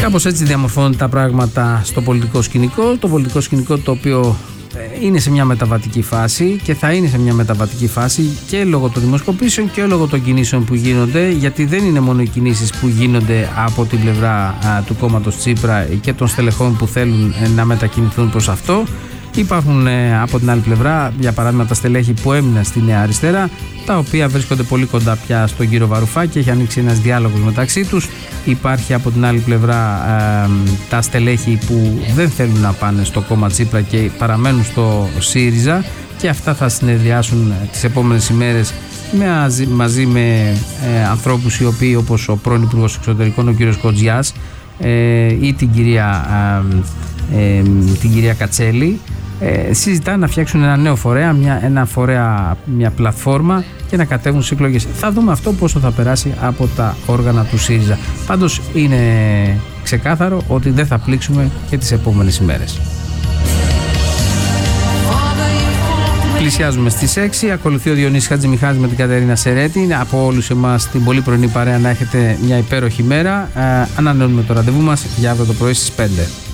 Κάπως έτσι διαμορφώνονται τα πράγματα στο πολιτικό σκηνικό. Το πολιτικό σκηνικό το οποίο είναι σε μια μεταβατική φάση και θα είναι σε μια μεταβατική φάση και λόγω των δημοσκοπήσεων και λόγω των κινήσεων που γίνονται, γιατί δεν είναι μόνο οι κινήσεις που γίνονται από την πλευρά του κόμματος Τσίπρα και των στελεχών που θέλουν να μετακινηθούν προς αυτό. Υπάρχουν από την άλλη πλευρά, για παράδειγμα, τα στελέχη που έμειναν στη Νέα Αριστερά, τα οποία βρίσκονται πολύ κοντά πια στον κύριο Βαρουφάκη, έχει ανοίξει ένας διάλογος μεταξύ τους. Υπάρχει από την άλλη πλευρά τα στελέχη που δεν θέλουν να πάνε στο κόμμα Τσίπρα και παραμένουν στο ΣΥΡΙΖΑ, και αυτά θα συνεδριάσουν τις επόμενες ημέρες μαζί με ανθρώπους οι οποίοι, όπως ο πρώην Υπουργός Εξωτερικών ο κύριος Κοτζιάς ή την κυρία Κατσέλη, συζητάνε να φτιάξουν ένα νέο φορέα, μια πλατφόρμα και να κατέβουν στις εκλογές. Θα δούμε αυτό πόσο θα περάσει από τα όργανα του ΣΥΡΙΖΑ. Πάντως είναι ξεκάθαρο ότι δεν θα πλήξουμε και τις επόμενες ημέρες. Πλησιάζουμε στις 6. Ακολουθεί ο Διονύσης Χατζημιχάλης με την Κατερίνα Σερέτη. Από όλους εμάς την πολύ πρωινή παρέα να έχετε μια υπέροχη μέρα. Ανανεώνουμε το ραντεβού μας για αύριο το πρωί στις 5.